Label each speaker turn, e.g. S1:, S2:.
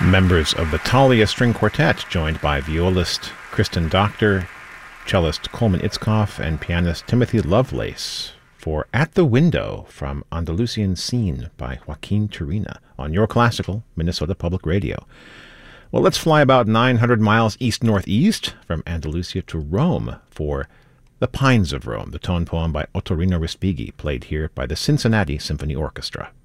S1: Members of the Thalia String Quartet, joined by violist Kristen Doctor, cellist Coleman Itzkoff, and pianist Timothy Lovelace, for At the Window from Andalusian Scene by Joaquin Turina on Your Classical, Minnesota Public Radio. Well, let's fly about 900 miles east-northeast from Andalusia to Rome for The Pines of Rome, the tone poem by Ottorino Respighi, played here by the Cincinnati Symphony Orchestra.